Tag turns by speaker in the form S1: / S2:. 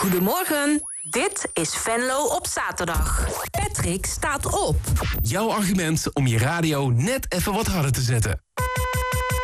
S1: Goedemorgen, dit is Venlo op zaterdag. Patrick staat op.
S2: Jouw argument om je radio net even wat harder te zetten.